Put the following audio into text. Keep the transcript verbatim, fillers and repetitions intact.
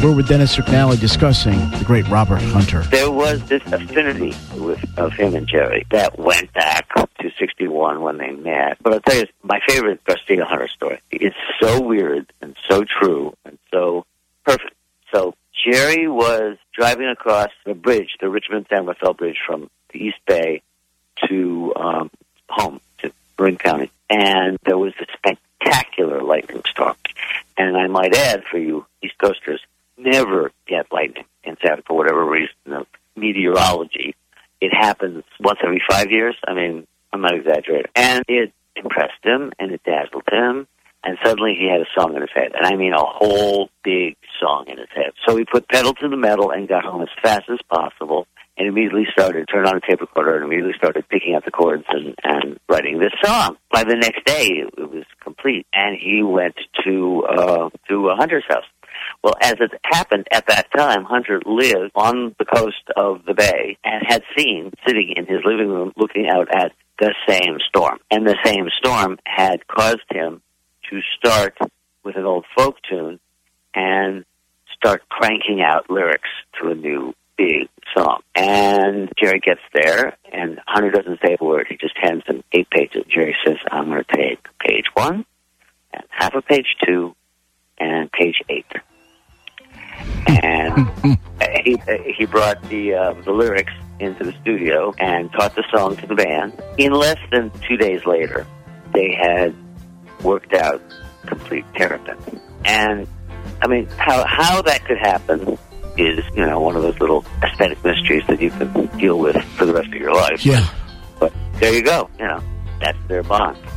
We're with Dennis McNally discussing the great Robert Hunter. There was this affinity with, of him and Jerry that went back to sixty-one when they met. But I'll tell you, my favorite Garcia Hunter story. It's so weird and so true and so perfect. So Jerry was driving across the bridge, the Richmond-San Rafael Bridge, from the East Bay to um, home, to Marin County. And there was this spectacular lightning storm. And I might add, for you East Coasters, never get lightning in San for whatever reason of meteorology. It happens once every five years. I mean, I'm not exaggerating. And it impressed him, and it dazzled him, and suddenly he had a song in his head. And I mean a whole big song in his head. So he put pedal to the metal and got home as fast as possible, and immediately started, turned on a tape recorder, and immediately started picking out the chords and, and writing this song. By the next day, it, it was complete, and he went to, uh, to uh, Hunter's house. Well, as it happened at that time, Hunter lived on the coast of the bay and had seen, sitting in his living room, looking out at the same storm. And the same storm had caused him to start with an old folk tune and start cranking out lyrics to a new big song. And Jerry gets there, and Hunter doesn't say a word. He just hands him eight pages. Jerry says, I'm going to take page one, and half of page two, and page eight. And he he brought the uh, the lyrics into the studio and taught the song to the band. In less than two days later, they had worked out complete terrapin. And, I mean, how how that could happen is, you know, one of those little aesthetic mysteries that you can deal with for the rest of your life. Yeah. But there you go. You know, that's their bond.